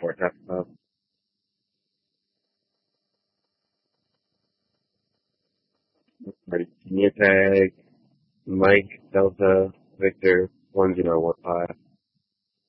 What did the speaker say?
Fort Taco. Ready? Near tag, Mike, Delta, Victor, 1015.